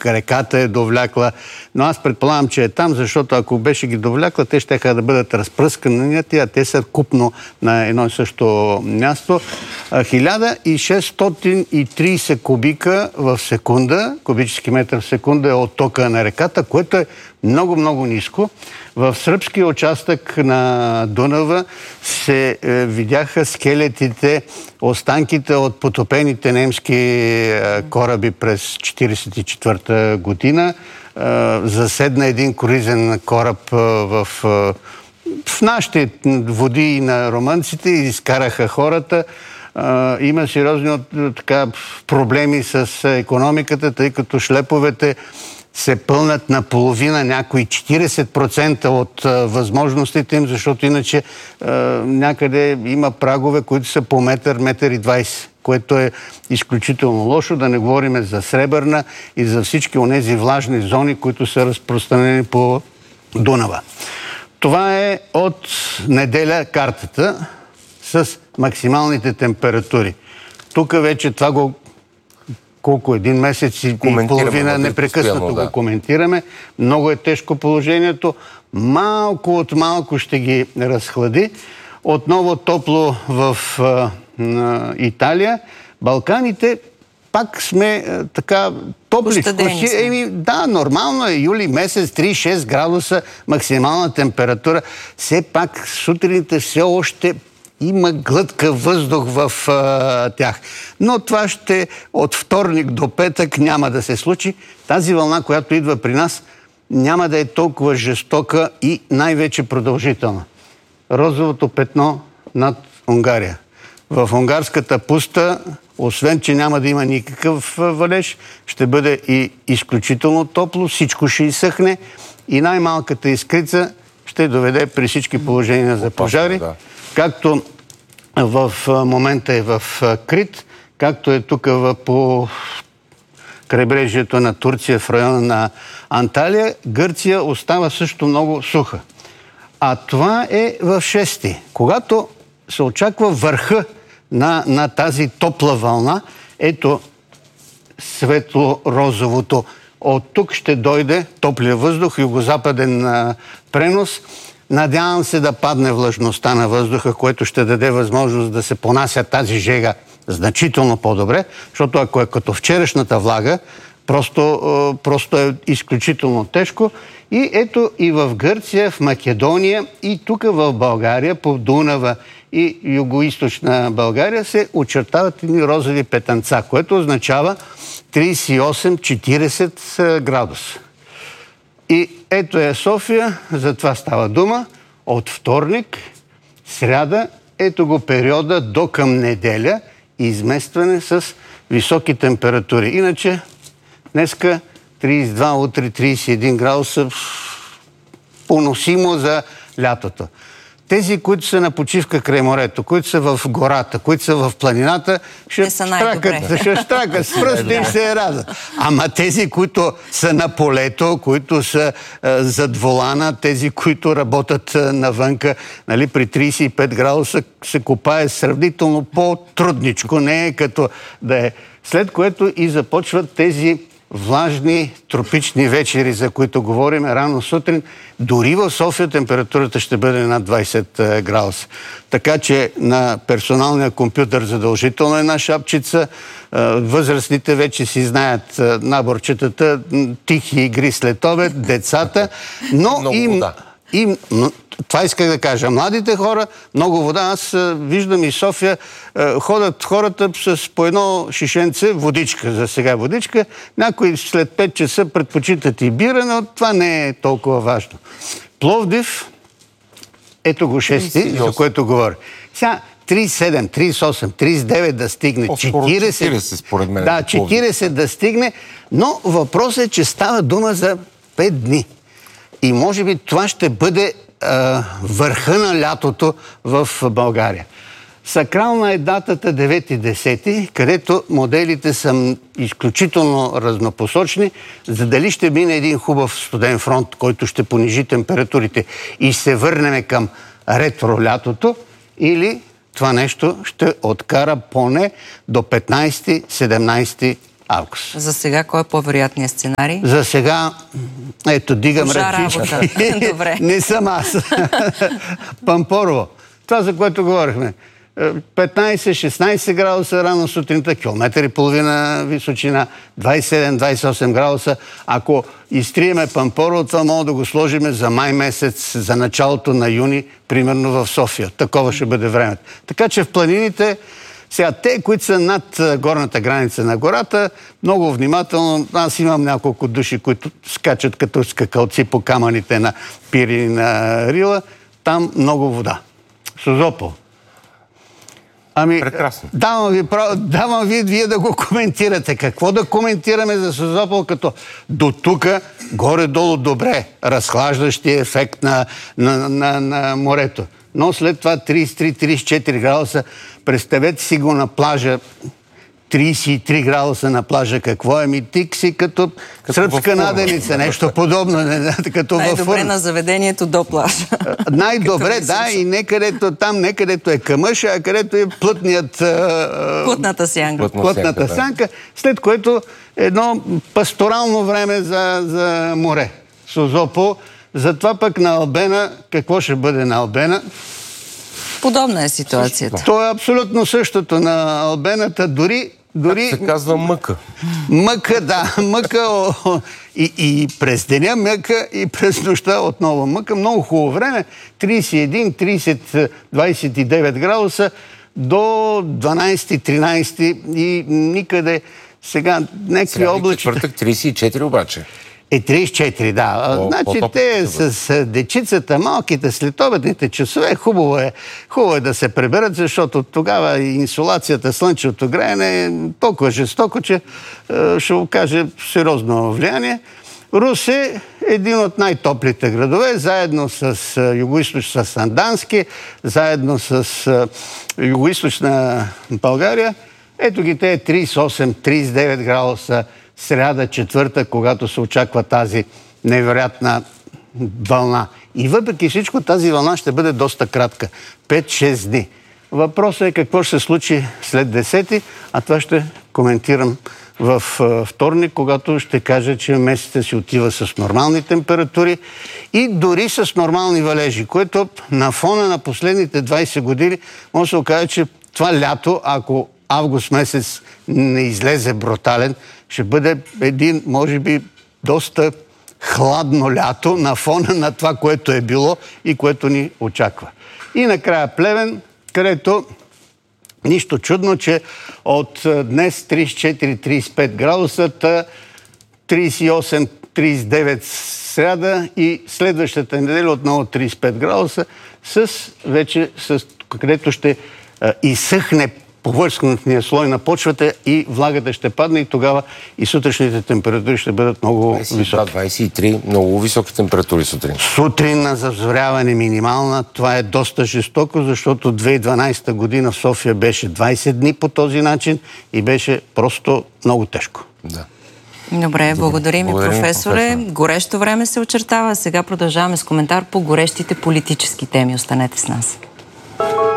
реката е довлякла. Но аз предполагам, че е там, защото ако беше ги довлякла, те ще да бъдат разпръскани, а те са купно на едно и също място. 1630 кубика в секунда, кубически метър в секунда е оттока на реката, което е много ниско. В сръбския участък на Дунава се видяха скелетите, останките от потопените немски кораби през 1944 година. Заседна един круизен кораб в нашите води на румънците и изкараха хората. Има сериозни проблеми с икономиката, тъй като шлеповете се пълнат наполовина, някои 40% от възможностите им, защото иначе някъде има прагове, които са по метър, метър и 20, което е изключително лошо, да не говорим за Сребърна и за всички онези влажни зони, които са разпространени по Дунава. Това е от неделя картата с максималните температури. Тук вече това го колко един месец и половина непрекъснато го коментираме. Много е тежко положението. Малко от малко ще ги разхлади. Отново топло в Италия. Балканите пак сме така топличко. Да, нормално е. Юли месец 36 градуса максимална температура. Все пак сутрините все още има глътка въздух в тях. Но това ще от вторник до петък няма да се случи. Тази вълна, която идва при нас, няма да е толкова жестока и най-вече продължителна. Розовото петно над Унгария. В унгарската пуста, освен че няма да има никакъв валеж, ще бъде и изключително топло, всичко ще изсъхне и най-малката искрица ще доведе при всички положения за пожари. Както в момента е в Крит, както е тук по крайбрежието на Турция в района на Анталия, Гърция остава също много суха. А това е в 6-ти. Когато се очаква върха на тази топла вълна, ето светло-розовото. От тук ще дойде топлия въздух, югозападен пренос. Надявам се да падне влажността на въздуха, което ще даде възможност да се понася тази жега значително по-добре, защото ако е като вчерашната влага, просто е изключително тежко. И ето и в Гърция, в Македония и тук в България, по Дунава и югоизточна България се очертават едни розови петънца, което означава 38-40 градуса. И ето е София, за това става дума, от вторник, сряда, ето го периода до към неделя, изместване с високи температури. Иначе, днеска 32, утре 31 градуса, поносимо за лятото. Тези, които са на почивка край морето, които са в гората, които са в планината, ще штракат с пръсти и ще се радат. Ама тези, които са на полето, които са зад волана, тези, които работят навънка, нали, при 35 градуса се копае сравнително по-трудничко, не е като да е. След което и започват тези влажни тропични вечери, за които говорим рано сутрин. Дори в София температурата ще бъде над 20 градуса. Така че на персоналния компютър задължително една шапчица. Възрастните вече си знаят наборчетата, тихи игри след обед, децата. Но това исках да кажа. Младите хора, много вода. Аз виждам и София, ходят хората с по едно шишенце водичка, за сега водичка. Някои след 5 часа предпочитат и бира, но това не е толкова важно. Пловдив, ето го 6-ти, за което говоря. Сега 37, 38, 39 да стигне, 40 според мен. Да, 40 да стигне, но въпросът е, че става дума за 5 дни. И може би това ще бъде върха на лятото в България. Сакрална е датата 9-10, където моделите са изключително разнопосочни, за дали ще мине един хубав студен фронт, който ще понижи температурите и се върнем към ретро лятото, или това нещо ще откара поне до 15-17 август. За сега кой е по-вероятният сценарий? За сега, ето, дигам ръчички. Добре. Не съм аз. Пампорово. Това, за което говорихме. 15-16 градуса рано сутринта, километър и половина височина, 27-28 градуса. Ако изтриеме Пампорово, това мога да го сложим за май месец, за началото на юни, примерно в София. Такова ще бъде времето. Така че в планините, сега те, които са над горната граница на гората, много внимателно, аз имам няколко души, които скачат като скакалци по камъните на Пирин и на Рила, там много вода. Созопол. Прекрасно. Давам ви вие да го коментирате. Какво да коментираме за Созопол, като до тук горе-долу добре, разхлаждащи ефект на морето. Но след това 33-34 градуса, представете си го на плажа, 33 градуса на плажа, какво е? Тик си като сръбска наденица, нещо подобно. Като най-добре на заведението до плажа. Най-добре, да, и не където е камъша, а където е плътната сянка. Плътната сянка, след което едно пасторално време за море. Созопол. Затова пък на Албена, какво ще бъде на Албена? Подобна е ситуацията. То е абсолютно същото на Албената, дори се казва мъка. Мъка, да. Мъка и през деня мъка, и през нощта отново мъка. Много хубаво време. 31, 30, 29 градуса до 12-13 и никъде сега някакви облачни... Четвъртък 34 обаче. 34, да. Значи те с дечицата, малките следобедните часове, хубаво е да се преберат, защото тогава инсолацията, слънчевото греене е толкова жестоко, че ще окаже сериозно влияние. Русе е един от най-топлите градове, заедно с югоизточна Сандански, заедно с югоизточна България. Ето ги те 38-39 градуса сряда, четвъртък, когато се очаква тази невероятна вълна. И въпреки всичко тази вълна ще бъде доста кратка. 5-6 дни. Въпросът е какво ще се случи след 10-ти, а това ще коментирам в вторник, когато ще кажа, че месецът си отива с нормални температури и дори с нормални валежи, което на фона на последните 20 години може да се окаже, че това лято, ако август месец не излезе брутален, ще бъде един, може би, доста хладно лято на фона на това, което е било и което ни очаква. И накрая Плевен, където нищо чудно, че от днес 34-35 градуса, 38-39 сряда и следващата неделя отново 35 градуса, където ще изсъхне повърхностния слой на почвата и влагата ще падне и тогава и сутрешните температури ще бъдат много високи. 23, много високи температури сутрин. Сутрин на завзоряване минимална. Това е доста жестоко, защото 2012 година в София беше 20 дни по този начин и беше просто много тежко. Да. Добре, благодарим, професоре. Горещо време се очертава. Сега продължаваме с коментар по горещите политически теми. Останете с нас.